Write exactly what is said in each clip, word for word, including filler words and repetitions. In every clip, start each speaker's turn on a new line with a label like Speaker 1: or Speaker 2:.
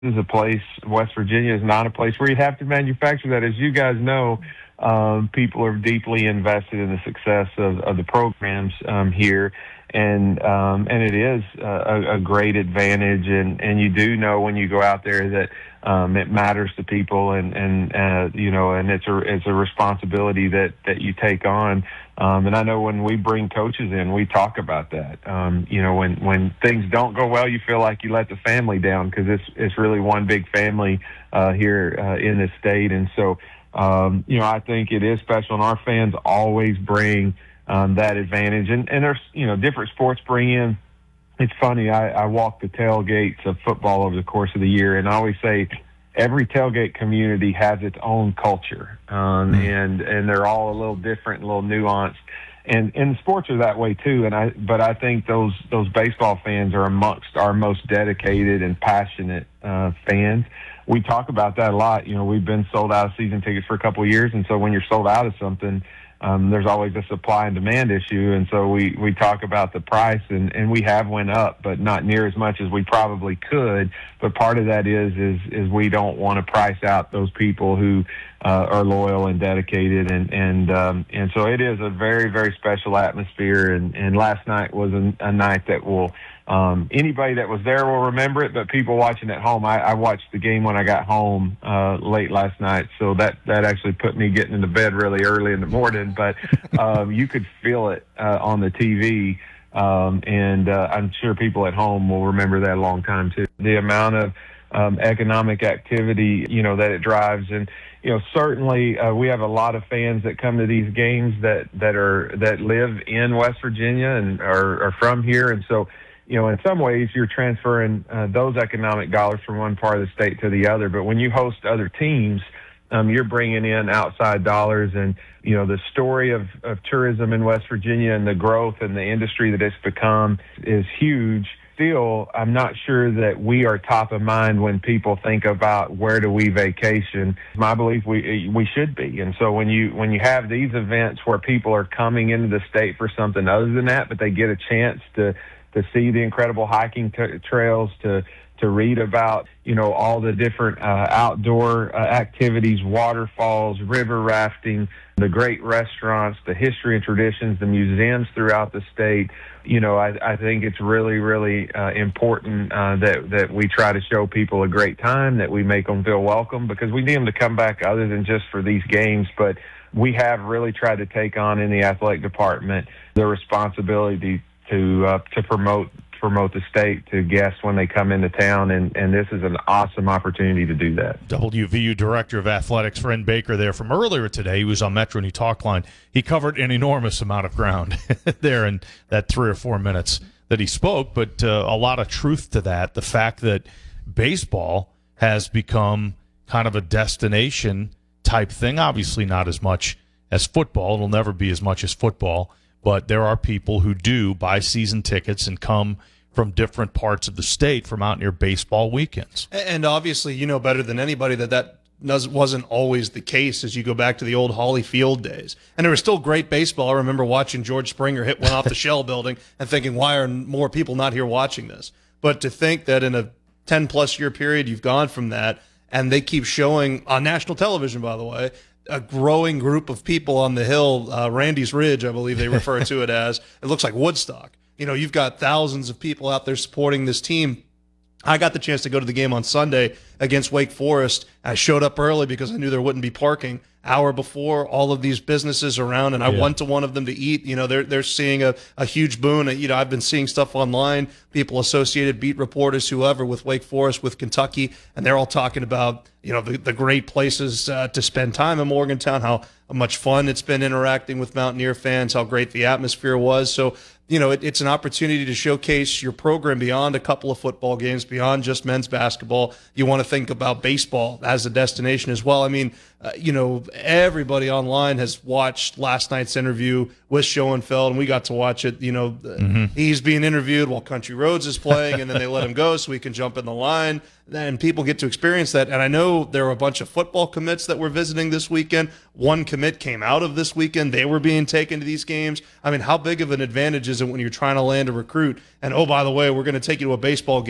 Speaker 1: is a place, West Virginia is not a place where you have to manufacture that. As you guys know, um, people are deeply invested in the success of, of the programs um, here. And um, and it is a, a great advantage, and, and you do know when you go out there that um, it matters to people, and and uh, you know, and it's a it's a responsibility that, that you take on. Um, and I know when we bring coaches in, we talk about that. Um, you know, when when things don't go well, you feel like you let the family down, because it's it's really one big family uh, here uh, in this state. And so, um, you know, I think it is special, and our fans always bring Um, that advantage. And, and there's, you know, different sports bring in. It's funny, I, I walk the tailgates of football over the course of the year, and I always say every tailgate community has its own culture, um, mm-hmm. and, and they're all a little different, a little nuanced. And, and sports are that way too. And I, but I think those, those baseball fans are amongst our most dedicated and passionate uh, fans. We talk about that a lot. You know, we've been sold out of season tickets for a couple of years, and so when you're sold out of something, Um, there's always a supply and demand issue, and so we, we talk about the price, and, and we have went up, but not near as much as we probably could. But part of that is is is we don't want to price out those people who uh, are loyal and dedicated, and and um, and so it is a very very special atmosphere. And, and last night was a, a night that will. Um, anybody that was there will remember it, but people watching at home, I, I watched the game when I got home uh, late last night, so that, that actually put me getting into bed really early in the morning, but um, you could feel it uh, on the T V, um, and uh, I'm sure people at home will remember that a long time too. The amount of um, economic activity, you know, that it drives, and you know, certainly uh, we have a lot of fans that come to these games that, that are that live in West Virginia and are, are from here, and so you know, in some ways you're transferring uh, those economic dollars from one part of the state to the other. But when you host other teams, um, you're bringing in outside dollars. And, you know, the story of, of tourism in West Virginia and the growth and the industry that it's become is huge. Still, I'm not sure that we are top of mind when people think about where do we vacation. My belief, we we should be. And so when you when you have these events where people are coming into the state for something other than that, but they get a chance to to see the incredible hiking t- trails, to to read about, you know, all the different uh, outdoor uh, activities, waterfalls, river rafting, the great restaurants, the history and traditions, the museums throughout the state. You know, I, I think it's really, really uh, important uh, that, that we try to show people a great time, that we make them feel welcome, because we need them to come back other than just for these games. But we have really tried to take on in the athletic department the responsibility to uh, to promote promote the state to guests when they come into town, and, and this is an awesome opportunity to do that.
Speaker 2: W V U Director of Athletics, Fred Baker, there from earlier today. He was on Metro New Talk Line. He covered an enormous amount of ground there in that three or four minutes that he spoke, but uh, a lot of truth to that. The fact that baseball has become kind of a destination type thing, obviously not as much as football. It'll never be as much as football. But there are people who do buy season tickets and come from different parts of the state from out near baseball weekends.
Speaker 3: And obviously, you know better than anybody that that wasn't always the case as you go back to the old Holly Field days. And there was still great baseball. I remember watching George Springer hit one off the Shell building and thinking, why are more people not here watching this? But to think that in a ten-plus year period, you've gone from that, and they keep showing on national television, by the way, a growing group of people on the hill, uh, Randy's Ridge, I believe they refer to it as. It looks like Woodstock. You know, you've got thousands of people out there supporting this team. I got the chance to go to the game on Sunday against Wake Forest. I showed up early because I knew there wouldn't be parking. Hour before, all of these businesses around, and I yeah. went to one of them to eat. You know, they're they're seeing a, a huge boon. You know, I've been seeing stuff online, people associated, beat reporters, whoever, with Wake Forest, with Kentucky, and they're all talking about, you know, the, the great places uh, to spend time in Morgantown, how much fun it's been interacting with Mountaineer fans, how great the atmosphere was. So, you know, it, it's an opportunity to showcase your program beyond a couple of football games, beyond just men's basketball. You want to think about baseball as a destination as well. I mean, uh, you know, everybody online has watched last night's interview with Schoenfeld, and we got to watch it. You know, mm-hmm. he's being interviewed while Country Roads is playing, and then they let him go so he can jump in the line. And people get to experience that. And I know there were a bunch of football commits that were visiting this weekend. One commit came out of this weekend. They were being taken to these games. I mean, how big of an advantage is it when you're trying to land a recruit? And, oh, by the way, we're going to take you to a baseball game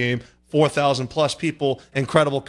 Speaker 3: four thousand plus people, incredible